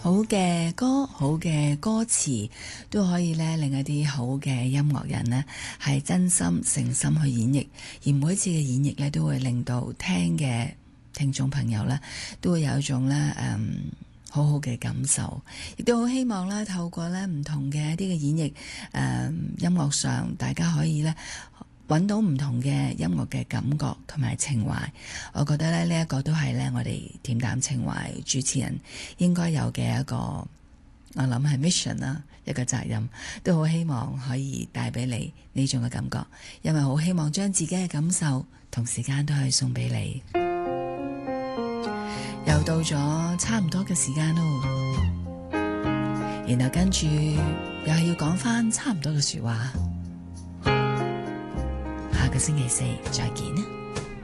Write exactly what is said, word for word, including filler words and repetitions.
好嘅歌，好嘅歌詞都可以咧令一啲好嘅音樂人呢係真心誠心去演繹，而每一次嘅演繹咧都會令到聽嘅聽眾朋友咧都會有一種咧誒、嗯、好好嘅感受，亦都好希望咧透過咧唔同嘅一啲嘅演繹誒、嗯、音樂上大家可以咧揾到唔同嘅音樂嘅感覺同埋情懷，我覺得咧呢一個都係咧我哋恬淡情懷主持人應該有嘅一個，我諗係 mission 啦，一個責任，都好希望可以帶俾你呢種嘅感覺，因為好希望將自己嘅感受同時間都可以送俾你。又到咗差唔多嘅時間咯，然後跟住又係要講返差唔多嘅說話。下個星期四再見。